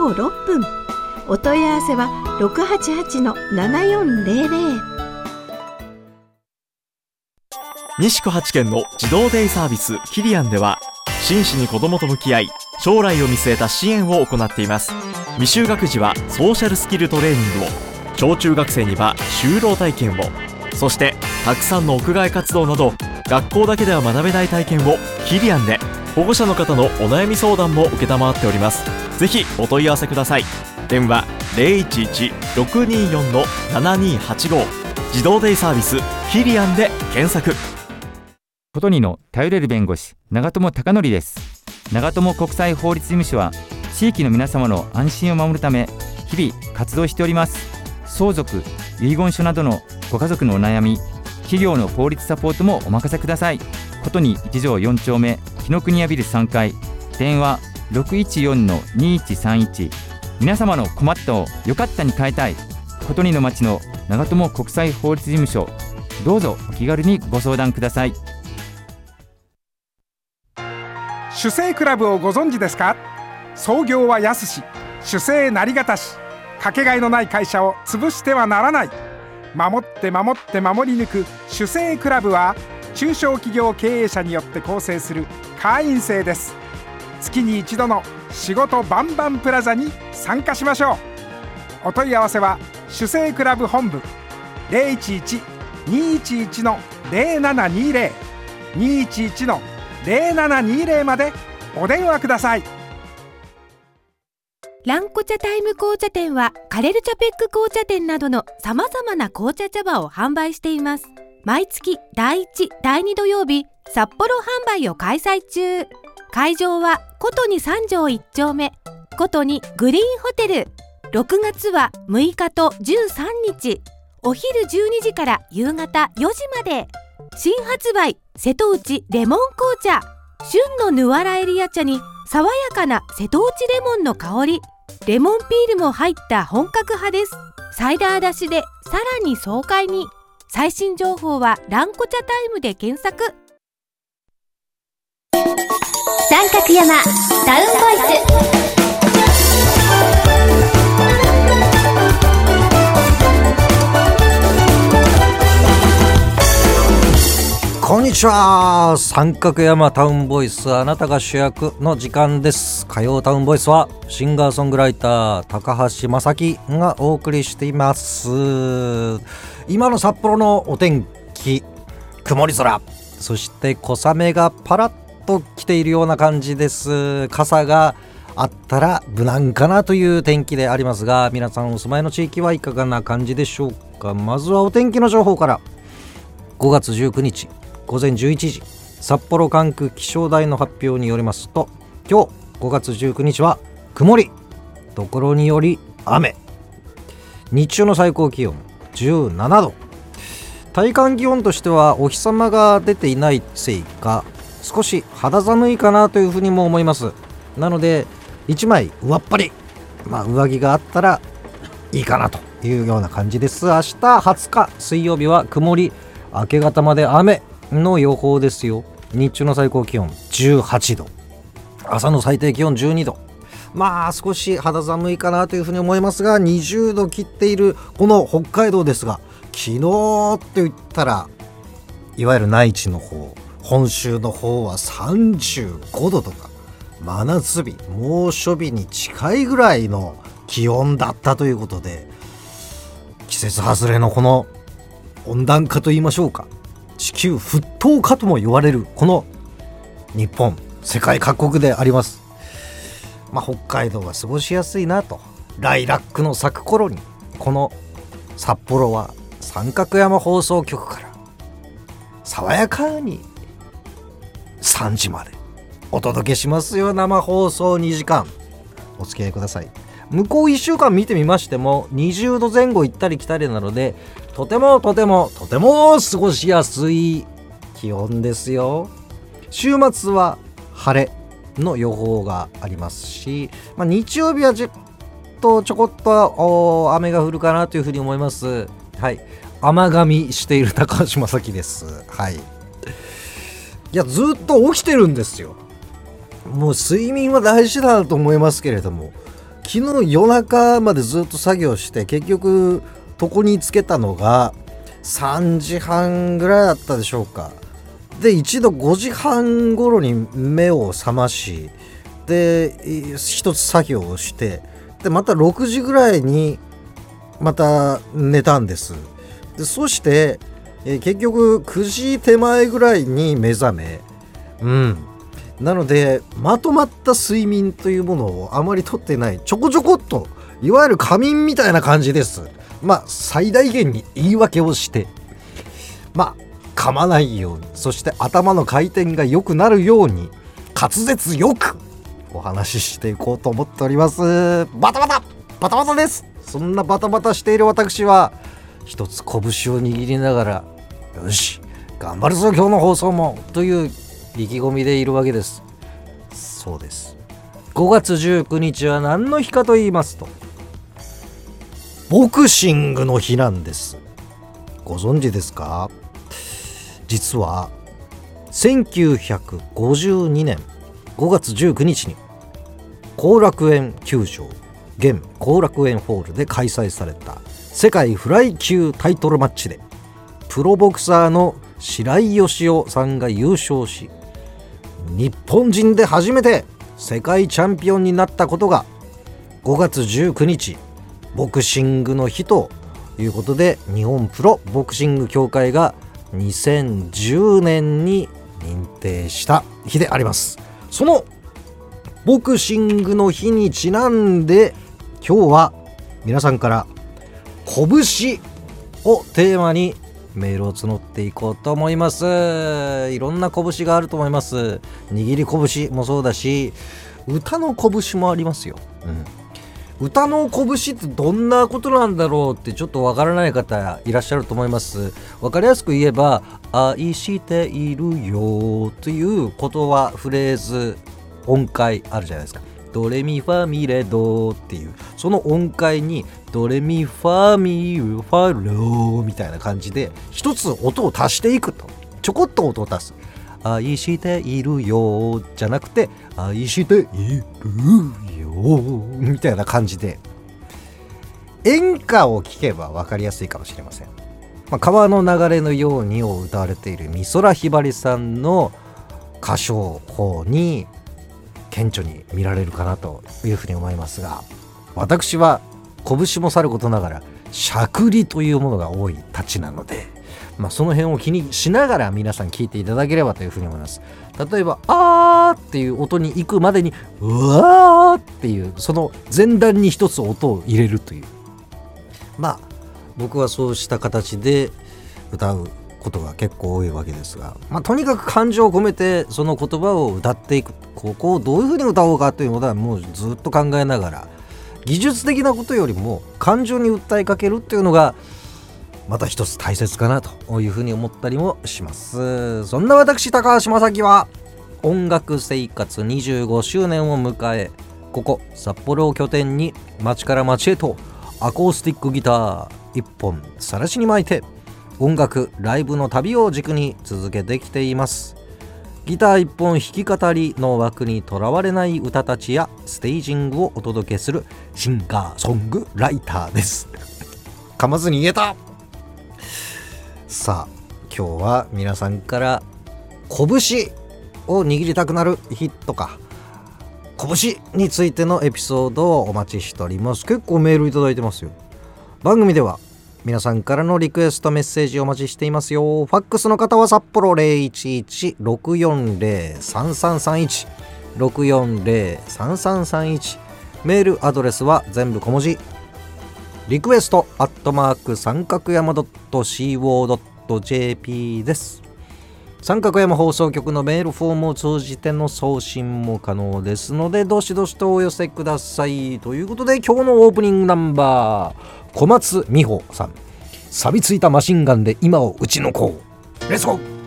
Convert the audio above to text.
午後6分。お問い合わせは 688-7400。 西子八軒の自動デイサービスキリアンでは、真摯に子どもと向き合い、将来を見据えた支援を行っています。未就学児はソーシャルスキルトレーニングを、小中学生には就労体験を、そしてたくさんの屋外活動など学校だけでは学べない体験をキリアンで。保護者の方のお悩み相談も承っております。ぜひお問い合わせください。電話 011-624-7285。 自動デイサービスキリアンで検索。 ことにの頼れる弁護士、長友貴則です。長友国際法律事務所は地域の皆様の安心を守るため日々活動しております。相続、遺言書などのご家族のお悩み、企業の法律サポートもお任せください。ことに1条4丁目紀ノ国屋ビル3階、電話 614-2131。 皆様の困ったをよかったに変えたい、ことにの町の長友国際法律事務所。どうぞお気軽にご相談ください。 主生クラブをご存知ですか？創業は安し、主生なりがたし、かけがえのない会社を潰してはならない。守って守って守り抜く主生クラブは、中小企業経営者によって構成する会員制です。月に一度の仕事バンバンプラザに参加しましょう。お問い合わせは主生クラブ本部 011-211-0720 211-0720 までお電話ください。 ランコ茶タイム紅茶店はカレルチャペック紅茶店などの様々な紅茶茶葉を販売しています。毎月第1、第2土曜日、札幌販売を開催中。会場はことに3条1丁目、ことにグリーンホテル。6月は6日と13日、お昼12時から夕方4時まで。新発売瀬戸内レモン紅茶。旬のヌアラエリア茶に爽やかな瀬戸内レモンの香り、レモンピールも入った本格派です。サイダー出しでさらに爽快に。最新情報はランコ茶タイムで検索。 三角山タウンボイス。 こんにちは。三角山タウンボイス、あなたが主役の時間です。火曜タウンボイスはシンガーソングライター高橋正樹がお送りしています。今の札幌のお天気、曇り空、そして小雨がパラッと来ているような感じです。傘があったら無難かなという天気でありますが、皆さんお住まいの地域はいかがな感じでしょうか。まずはお天気の情報から。5月19日午前11時、札幌管区気象台の発表によりますと、今日5月19日は曇り、ところにより雨。日中の最高気温17度。体感気温としてはお日様が出ていないせいか少し肌寒いかなというふうにも思います。なので1枚上っ張り、上着があったらいいかなというような感じです。明日20日水曜日は曇り、明け方まで雨の予報ですよ。日中の最高気温18度、朝の最低気温12度。少し肌寒いかなというふうに思いますが、20度切っているこの北海道ですが、昨日って言ったらいわゆる内地の方、本州の方は35度とか真夏日、猛暑日に近いぐらいの気温だったということで、季節外れのこの温暖化と言いましょうか、地球沸騰化とも言われるこの日本、世界各国であります。北海道は過ごしやすいなと。ライラックの咲く頃にこの札幌は三角山放送局から爽やかに3時までお届けしますよ。生放送2時間お付き合いください。向こう1週間見てみましても20度前後行ったり来たりなので、とても過ごしやすい気温ですよ。週末は晴れの予報がありますし、日曜日はちょこっと雨が降るかなというふうに思います。はい、雨髪している高橋正樹です。はい、いやずっと起きてるんですよ。もう睡眠は大事だと思いますけれども、 昨日夜中までずっと作業して結局床につけたのが3時半ぐらいだったでしょうか。で一度5時半頃に目を覚まし、で一つ作業をして、でまた6時ぐらいにまた寝たんです。でそして、結局9時手前ぐらいに目覚め、なのでまとまった睡眠というものをあまりとってない、ちょこちょこっといわゆる仮眠みたいな感じです。最大限に言い訳をして噛まないように、そして頭の回転が良くなるように滑舌よくお話ししていこうと思っております。バタバタです。そんなバタバタしている私は一つ拳を握りながら、よし頑張るぞ今日の放送もという意気込みでいるわけです。そうです。5月19日は何の日かと言いますと、ボクシングの日なんです。ご存知ですか？実は1952年5月19日に後楽園球場現後楽園ホールで開催された世界フライ級タイトルマッチでプロボクサーの白井義雄さんが優勝し、日本人で初めて世界チャンピオンになったことが5月19日ボクシングの日ということで、日本プロボクシング協会が2010年に認定した日であります。そのボクシングの日にちなんで、今日は皆さんから拳をテーマにメールを募っていこうと思います。いろんな拳があると思います。握り拳もそうだし、歌の拳もありますよ。歌の拳ってどんなことなんだろうってちょっとわからない方いらっしゃると思います。わかりやすく言えば、愛しているよという言葉フレーズ音階あるじゃないですか。ドレミファミレドっていう、その音階にドレミファミファロみたいな感じで一つ音を足していくと、ちょこっと音を足す。愛しているよじゃなくて愛しているよみたいな感じで、演歌を聴けば分かりやすいかもしれません。川の流れのようにを歌われている美空ひばりさんの歌唱法に顕著に見られるかなというふうに思いますが、私は拳もさることながらしゃくりというものが多いたちなので、その辺を気にしながら皆さん聞いていただければというふうに思います。例えばあーっていう音に行くまでにうわーっていう、その前段に一つ音を入れるという、僕はそうした形で歌うことが結構多いわけですが、とにかく感情を込めてその言葉を歌っていく、ここをどういうふうに歌おうかということはもうずっと考えながら、技術的なことよりも感情に訴えかけるっていうのがまた一つ大切かなというふうに思ったりもします。そんな私高橋正樹は音楽生活25周年を迎え、ここ札幌を拠点に街から街へとアコースティックギター1本晒しに巻いて音楽ライブの旅を軸に続けてきています。ギター1本弾き語りの枠にとらわれない歌たちやステージングをお届けするシンガーソングライターです。噛まずに言えた。さあ今日は皆さんから拳を握りたくなる日とか拳についてのエピソードをお待ちしております。結構メールいただいてますよ。番組では皆さんからのリクエストメッセージお待ちしていますよ。ファックスの方は札幌 011-640-3331 640-3331、メールアドレスは全部小文字、リクエスト三角山 .co.jp です。三角山放送局のメールフォームを通じての送信も可能ですので、どしどしとお寄せください。ということで今日のオープニングナンバー、小松美穂さん、錆びついたマシンガンで今を打ち抜こう。レッツゴー。